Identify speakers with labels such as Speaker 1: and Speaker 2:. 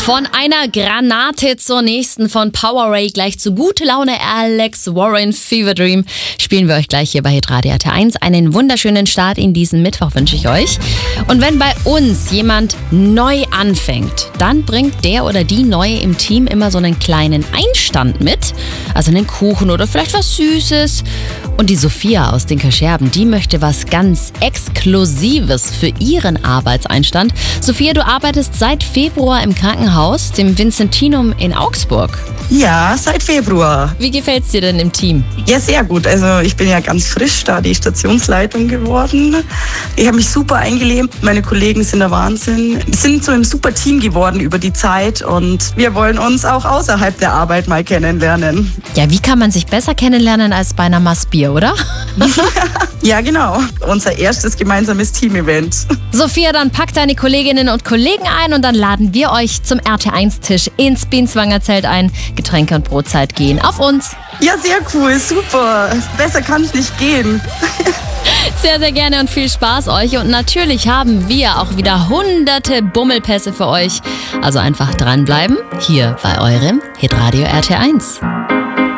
Speaker 1: Von einer Granate zur nächsten, von Powerade gleich zu Gute Laune Alex Warren Fever Dream spielen wir euch gleich hier bei Hitradio RT1. Einen wunderschönen Start in diesen Mittwoch wünsche ich euch. Und wenn bei uns jemand neu anfängt, dann bringt der oder die Neue im Team immer so einen kleinen Einstand mit. Also einen Kuchen oder vielleicht was Süßes. Und die Sophia aus den Kascherben, die möchte was ganz Exklusives für ihren Arbeitseinstand. Sophia, du arbeitest seit Februar im Krankenhaus, dem Vincentinum in Augsburg.
Speaker 2: Ja, seit Februar.
Speaker 1: Wie gefällt's dir denn im Team?
Speaker 2: Ja, sehr gut. Also ich bin ja ganz frisch da die Stationsleitung geworden. Ich habe mich super eingelebt. Meine Kollegen sind der Wahnsinn. Wir sind so ein super Team geworden über die Zeit und wir wollen uns auch außerhalb der Arbeit mal kennenlernen.
Speaker 1: Ja, wie kann man sich besser kennenlernen als bei einer Maß Bier, oder?
Speaker 2: Ja, genau. Unser erstes gemeinsames Team-Event.
Speaker 1: Sophia, dann pack deine Kolleginnen und Kollegen ein und dann laden wir euch zum RT1-Tisch ins Bienzwanger Zelt ein. Getränke und Brotzeit gehen auf uns.
Speaker 2: Ja, sehr cool, super. Besser kann es nicht gehen.
Speaker 1: Sehr, sehr gerne und viel Spaß euch. Und natürlich haben wir auch wieder hunderte Bummelpässe für euch. Also einfach dranbleiben, hier bei eurem Hitradio RT1.